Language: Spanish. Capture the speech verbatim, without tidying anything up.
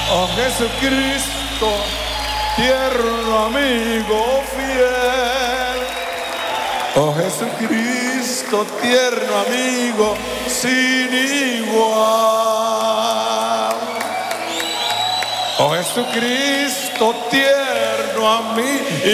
Oh Jesucristo, tierno amigo fiel. Oh Jesucristo, tierno amigo sin igual. Oh Jesucristo, tierno amigo.